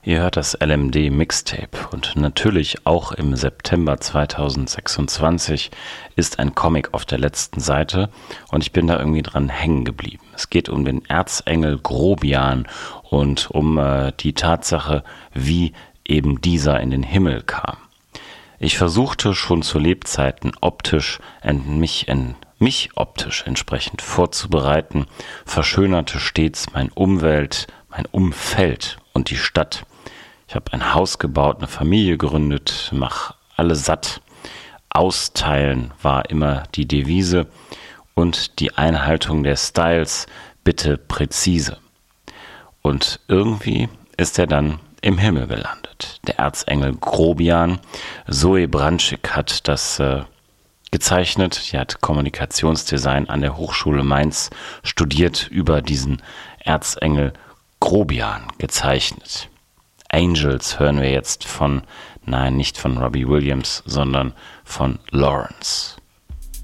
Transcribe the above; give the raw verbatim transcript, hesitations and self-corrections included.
Ihr hört das L M D Mixtape und natürlich auch im September zweitausendsechsundzwanzig ist ein Comic auf der letzten Seite und ich bin da irgendwie dran hängen geblieben. Es geht um den Erzengel Grobian und um äh, die Tatsache, wie eben dieser in den Himmel kam. Ich versuchte schon zu Lebzeiten optisch en, mich, en, mich optisch entsprechend vorzubereiten, verschönerte stets mein Umwelt, mein Umfeld und die Stadt. Ich habe ein Haus gebaut, eine Familie gegründet, mach alle satt. Austeilen war immer die Devise und die Einhaltung der Styles bitte präzise. Und irgendwie ist er dann im Himmel gelandet. Der Erzengel Grobian. Zoe Branschik hat das äh, gezeichnet. Sie hat Kommunikationsdesign an der Hochschule Mainz studiert, über diesen Erzengel Grobian gezeichnet. Angels hören wir jetzt von, nein, nicht von Robbie Williams, sondern von Lawrence.